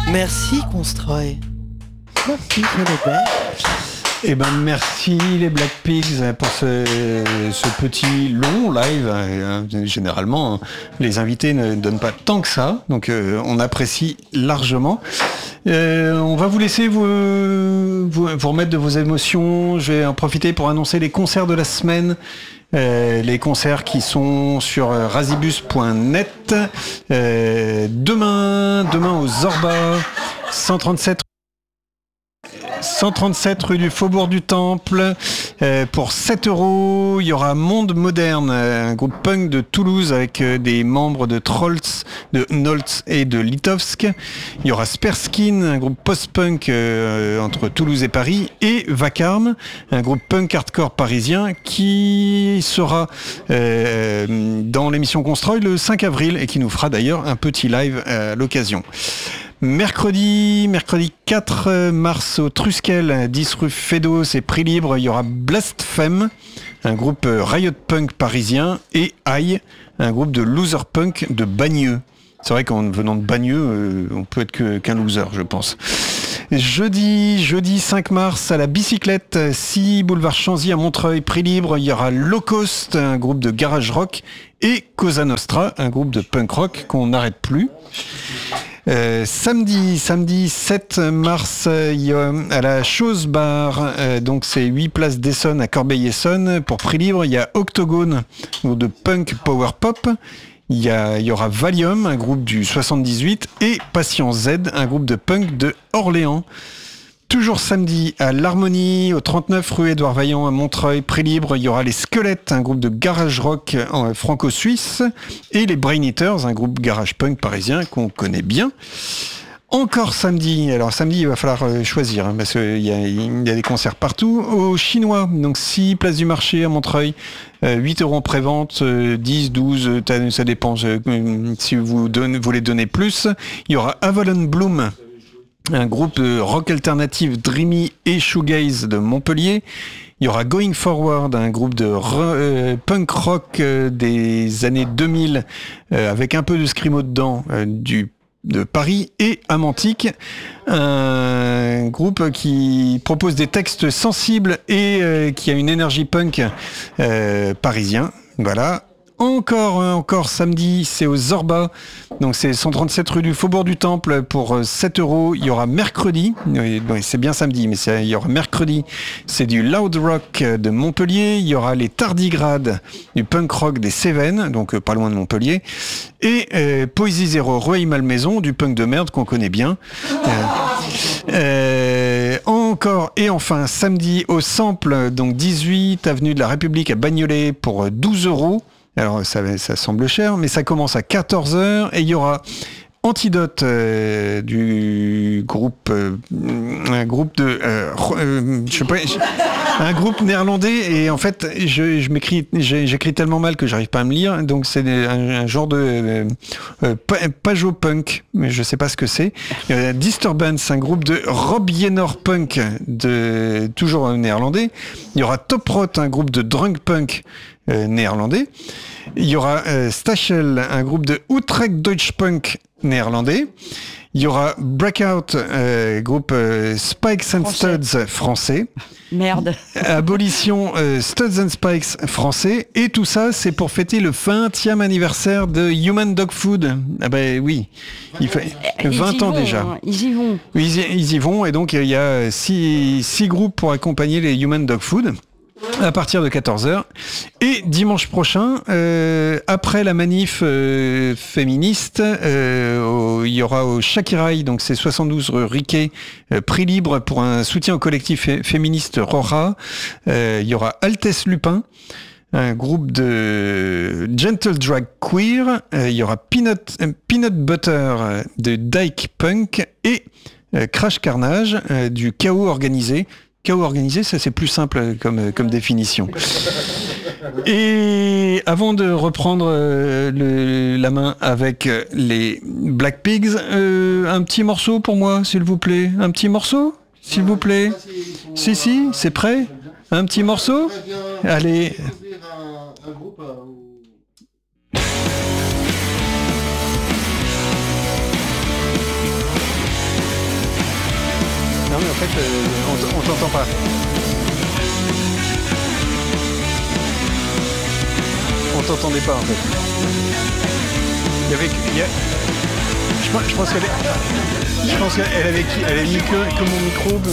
Merci Constroy. Merci Soledad. Eh ben merci les Black Pigs pour ce petit long live. Généralement, les invités ne donnent pas tant que ça, donc on apprécie largement. On va vous laisser vous remettre de vos émotions. Je vais en profiter pour annoncer les concerts de la semaine. Les concerts qui sont sur razibus.net. Demain au Zorba, 137 rue du Faubourg du Temple, pour 7 €. Il y aura Monde Moderne, un groupe punk de Toulouse avec des membres de Trolls, de Nolts et de Litovsk. Il y aura Sperskin, un groupe post-punk entre Toulouse et Paris, et Vacarme, un groupe punk hardcore parisien qui sera dans l'émission Constroy le 5 avril et qui nous fera d'ailleurs un petit live à l'occasion. Mercredi 4 mars au Truskel, 10 rue Fédos et Prix Libre, il y aura Blastphem, un groupe riot punk parisien, et Aïe, un groupe de loser punk de Bagneux. C'est vrai qu'en venant de Bagneux, on peut être qu'un loser, je pense. Jeudi 5 mars à la Bicyclette, 6 boulevard Chanzy à Montreuil, Prix Libre, il y aura Low Cost, un groupe de garage rock, et Cosa Nostra, un groupe de punk rock qu'on n'arrête plus. Samedi 7 mars, il y a à la Chose Bar, donc c'est 8 places d'Essonne à Corbeil-Essonne. Pour Prix Libre, il y a Octogone, de punk power pop. Il y aura Valium, un groupe du 78, et Patient Z, un groupe de punk de Orléans. Toujours samedi à l'Harmonie, au 39 rue Édouard Vaillant à Montreuil, Prix Libre, il y aura les Squelettes, un groupe de garage rock franco-suisse, et les Brain Eaters, un groupe garage punk parisien qu'on connaît bien. Encore samedi, alors samedi il va falloir choisir, parce qu'il y a des concerts partout. Au Chinois, donc 6 places du marché à Montreuil, 8 € en prévente, 10, 12, ça dépend si vous voulez donner plus. Il y aura Avalon Bloom, un groupe de rock alternatif dreamy et shoegaze de Montpellier. Il y aura Going Forward, un groupe de punk rock des années 2000 avec un peu de screamo dedans, de Paris, et Amantique, un groupe qui propose des textes sensibles et qui a une énergie punk parisien. Voilà. Encore samedi, c'est au Zorba, donc c'est 137 rue du Faubourg du Temple pour 7 €. Il y aura mercredi, c'est bien samedi, mais il y aura mercredi, c'est du loud rock de Montpellier. Il y aura les Tardigrades, du punk rock des Cévennes, donc pas loin de Montpellier, et Poésie Zéro, Rueil-Malmaison, du punk de merde qu'on connaît bien. Encore et enfin samedi au Sample, donc 18 avenue de la République à Bagnolet pour 12 €. Alors ça semble cher, mais ça commence à 14h et il y aura Antidote du groupe, un groupe de, je sais pas, un groupe néerlandais, et en fait j'écris tellement mal que j'arrive pas à me lire, donc c'est un genre de Pajot punk, mais je sais pas ce que c'est. Disturbance, un groupe de Rob Yenor punk toujours néerlandais. Il y aura Top Rot, un groupe de drunk punk néerlandais. Il y aura Stachel, un groupe de Utrecht Deutsch Punk néerlandais. Il y aura Breakout, groupe Spikes and Studs français. Merde. Abolition, Studs and Spikes français. Et tout ça, c'est pour fêter le 20e anniversaire de Human Dog Food. Ah ben oui, il fait 20 ans déjà. Ils y vont. Oui, ils y vont, et donc il y a 6 groupes pour accompagner les Human Dog Food à partir de 14h. Et dimanche prochain, après la manif féministe, il y aura au Shakiraï, donc c'est 72 rue Riquet, Prix Libre pour un soutien au collectif féministe Rora. Il y aura Altesse Lupin, un groupe de gentle drag queer. Il y aura Peanut Butter de Dyke Punk, et Crash Carnage du Chaos Organisé. Chaos organisé, ça c'est plus simple comme définition. Et avant de reprendre la main avec les Black Pigs, un petit morceau pour moi, s'il vous plaît. Un petit morceau, s'il vous plaît. Si, c'est prêt. Un petit morceau. Allez. fait, on t'entend pas. On t'entendait pas en fait. Je pense qu'elle avait mis que mon micro.